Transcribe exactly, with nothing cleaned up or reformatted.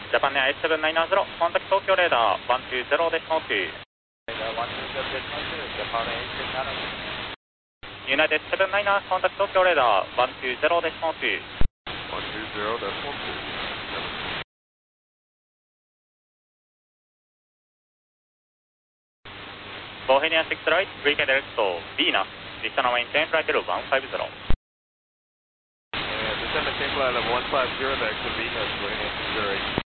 Japan Air seven nine zero, contact Tokyo radar one two zero decimal two. Radar one two zero decimal two, Japan Air seven nine zero. United seven nine, contact Tokyo radar one two zero decimal two. one two zero decimal two. Bohemian six right, weekend direct to Venus, descend and maintain flight level one five zero. And descend maintain flight level one five zero back to Venus, Bohemian six right.